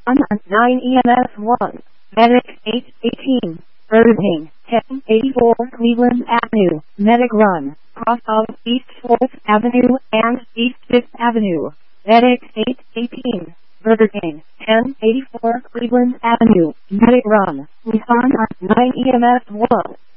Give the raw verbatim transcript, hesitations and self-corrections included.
On nine E M S one, Medic eight eighteen, Burbank, ten eighty-four Cleveland Avenue, Medic Run, cross of East fourth Avenue and East fifth Avenue, Medic eight eighteen, Burbank, ten eighty-four Cleveland Avenue, Medic Run, respond on nine E M S one.